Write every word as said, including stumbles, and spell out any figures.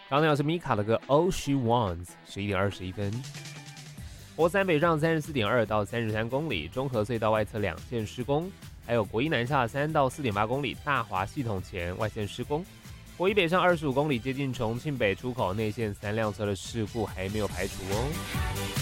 刚刚是米卡的歌 All She Wants， 十一点二十一分。国三北上三十四点二到三十三公里，中和隧道外侧两线施工，还有国一南下三到四点八公里，大华系统前外线施工。国一北上二十五公里，接近重庆北出口内线三辆车的事故还没有排除哦。